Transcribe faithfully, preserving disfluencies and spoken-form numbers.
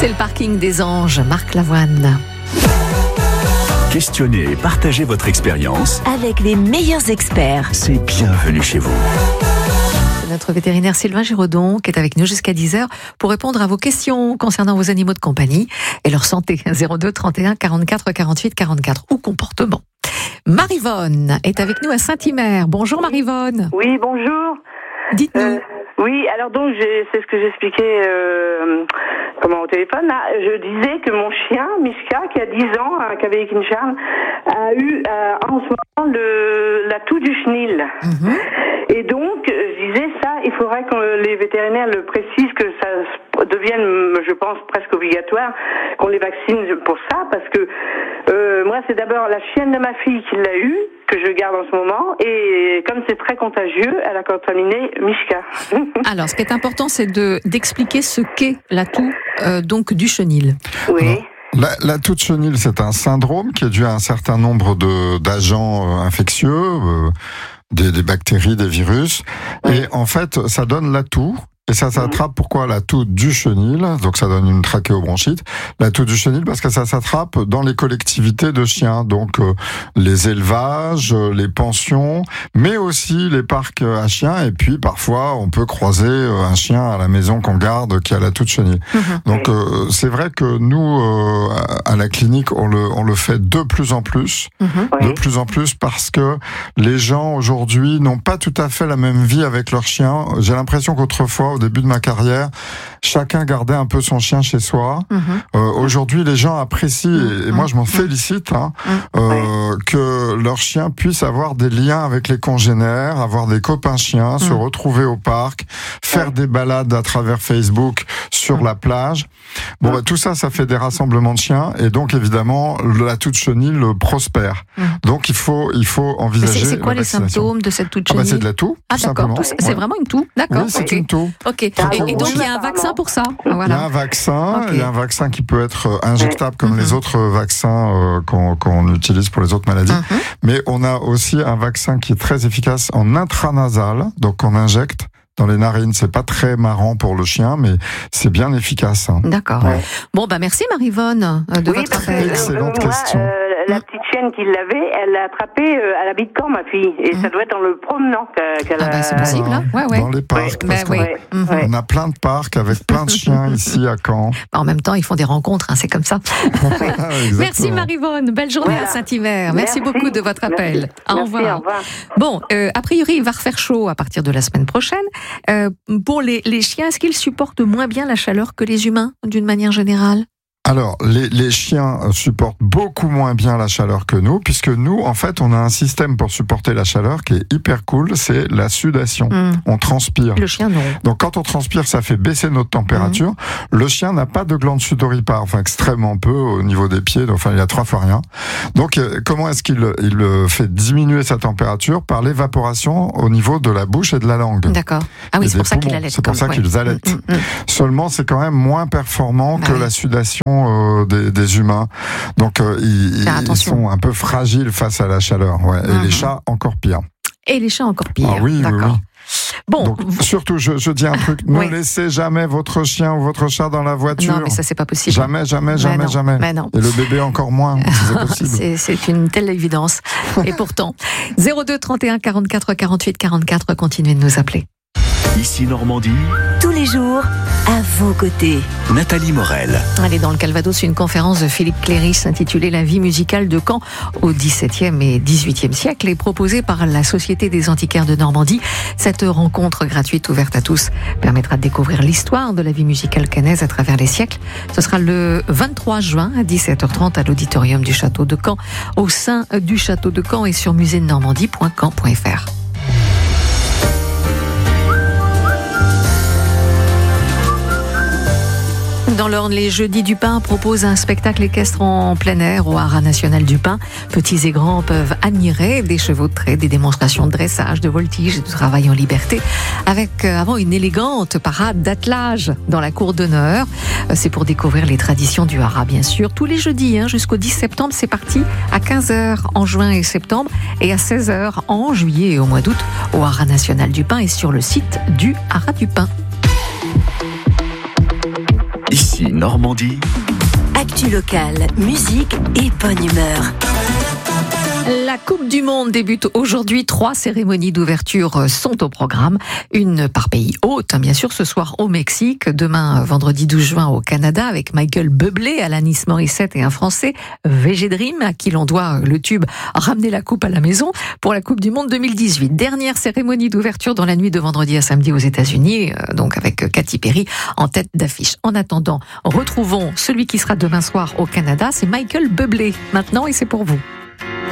C'est le parking des anges, Marc Lavoine. Questionnez et partagez votre expérience avec les meilleurs experts. C'est bienvenue chez vous. Notre vétérinaire Sylvain Giraudon qui est avec nous jusqu'à dix heures pour répondre à vos questions concernant vos animaux de compagnie et leur santé. zéro deux trente et un quarante-quatre quarante-huit quarante-quatre ou comportement. Maryvonne est avec nous à Saint-Hymer. Bonjour Maryvonne. Oui, bonjour. Dites-nous. Euh, oui, alors donc j'ai, c'est ce que j'expliquais euh, comment au téléphone. Là, je disais que mon chien Mishka, qui a dix ans, un Cavalier King Charles, a eu euh, en ce moment le la toux du chenil. Mm-hmm. Et donc je disais ça, il faudrait que les vétérinaires le précisent, que ça devienne, je pense, presque obligatoire qu'on les vaccine pour ça, parce que euh, moi c'est d'abord la chienne de ma fille qui l'a eu, que je garde en ce moment, et comme c'est très contagieux, elle a contaminé Mishka. Alors, ce qui est important, c'est de d'expliquer ce qu'est la toux euh, donc du chenil. Oui. La, la toux de chenil, c'est un syndrome qui est dû à un certain nombre de d'agents euh, infectieux, euh, des, des bactéries, des virus, oui. Et en fait, ça donne la toux. Et ça s'attrape, pourquoi la toux du chenil? Donc ça donne une trachéobronchite. La toux du chenil parce que ça s'attrape dans les collectivités de chiens, donc euh, les élevages, euh, les pensions, mais aussi les parcs à chiens. Et puis parfois on peut croiser euh, un chien à la maison qu'on garde qui a la toux de chenil. Mmh. Donc euh, c'est vrai que nous euh, à la clinique on le on le fait de plus en plus, mmh. de oui. plus en plus parce que les gens aujourd'hui n'ont pas tout à fait la même vie avec leurs chiens. J'ai l'impression qu'autrefois, au début de ma carrière, chacun gardait un peu son chien chez soi. Mmh. Euh, aujourd'hui, les gens apprécient, et, et moi je m'en félicite, hein, mmh. euh, oui. que leur chien puisse avoir des liens avec les congénères, avoir des copains chiens, mmh. se retrouver au parc, faire oui. des balades à travers Facebook sur mmh. la plage. Bon, mmh. bah, tout ça, ça fait des rassemblements de chiens, et donc évidemment, la toux de chenil prospère. Mmh. Donc il faut, il faut envisager. C'est, c'est quoi les symptômes de cette toux de chenil? Ah bah, c'est de la toux. Ah d'accord, tout, c'est ouais. vraiment une toux, d'accord. Oui, c'est okay. une toux. Ok. Et, et donc il y a un vaccin pour ça. Voilà. Il y a un vaccin, okay. il y a un vaccin qui peut être injectable comme mmh. les autres vaccins euh, qu'on, qu'on utilise pour les autres maladies. Mmh. Mais on a aussi un vaccin qui est très efficace en intranasal, donc on injecte dans les narines. C'est pas très marrant pour le chien, mais c'est bien efficace. Hein. D'accord. Ouais. Bon, bah merci Maryvonne de oui, votre appel. Excellente moi, question. Euh, la petite chienne qui l'avait, elle l'a attrapée euh, à la bite de camp, ma fille. Et mmh. ça doit être en le promenant qu'elle ah a... bah c'est possible, hein. ouais, ouais. Dans les parcs. Ouais. Parce bah, ouais. on, ouais. on a plein de parcs avec plein de chiens ici à Caen. En même temps, ils font des rencontres, hein, c'est comme ça. Merci Maryvonne, belle journée voilà. à Saint-Hymer. Merci, Merci beaucoup de votre appel. Au revoir. Merci, au revoir. Bon, euh, a priori, il va refaire chaud à partir de la semaine prochaine. Euh, pour les, les chiens, est-ce qu'ils supportent moins bien la chaleur que les humains, d'une manière générale ? Alors, les, les chiens supportent beaucoup moins bien la chaleur que nous, puisque nous, en fait, on a un système pour supporter la chaleur qui est hyper cool, c'est la sudation. Mmh. On transpire. Le chien, non. Donc, quand on transpire, ça fait baisser notre température. Mmh. Le chien n'a pas de glande sudoripare, enfin, extrêmement peu au niveau des pieds, donc, enfin, il a trois fois rien. Donc, euh, comment est-ce qu'il il fait diminuer sa température? Par l'évaporation au niveau de la bouche et de la langue. D'accord. Ah oui, c'est pour ça qu'il allait. C'est pour ça qu'ils allaitent. Mmh, mmh. Seulement, c'est quand même moins performant bah que oui. la sudation Euh, des, des humains, donc euh, ils, ils sont un peu fragiles face à la chaleur, ouais. Et mmh. les chats encore pire. Et les chats encore pire. Ah oui, d'accord. Oui, oui. Bon, donc, surtout, je, je dis un truc, oui. ne laissez jamais votre chien ou votre chat dans la voiture. Non, mais ça c'est pas possible. Jamais, jamais, jamais, mais non, jamais. Mais non. Et le bébé encore moins, si c'est possible. c'est, c'est une telle évidence. Et pourtant, zéro deux trente et un quarante-quatre quarante-huit quarante-quatre, continuez de nous appeler. Ici Normandie. Tous les jours, à vos côtés. Nathalie Morel. Allez, dans le Calvados, une conférence de Philippe Cléris intitulée La vie musicale de Caen au dix-septième et dix-huitième siècle est proposée par la Société des antiquaires de Normandie. Cette rencontre gratuite ouverte à tous permettra de découvrir l'histoire de la vie musicale caennaise à travers les siècles. Ce sera le vingt-trois juin à dix-sept heures trente à l'auditorium du château de Caen, au sein du château de Caen et sur musée de normandie point caen point f r. Dans l'Orne, les Jeudis du Pin proposent un spectacle équestre en plein air au Haras national du Pin. Petits et grands peuvent admirer des chevaux de trait, des démonstrations de dressage, de voltige et de travail en liberté, avec euh, avant une élégante parade d'attelage dans la cour d'honneur. Euh, c'est pour découvrir les traditions du Haras, bien sûr. Tous les jeudis, hein, jusqu'au dix septembre, c'est parti à quinze heures en juin et septembre et à seize heures en juillet et au mois d'août au Haras national du Pin et sur le site du Haras du Pin. Ici Ici Normandie. Actu locale, musique et bonne humeur. La Coupe du Monde débute aujourd'hui. Trois cérémonies d'ouverture sont au programme. Une par pays hôte, bien sûr, ce soir au Mexique. Demain, vendredi douze juin, au Canada, avec Michael Bublé, Alanis Morissette et un Français, V G Dream, à qui l'on doit le tube Ramener la coupe à la maison pour la Coupe du Monde deux mille dix-huit. Dernière cérémonie d'ouverture dans la nuit de vendredi à samedi aux États-Unis, donc avec Katy Perry en tête d'affiche. En attendant, retrouvons celui qui sera demain soir au Canada, c'est Michael Bublé. Maintenant, et c'est pour vous.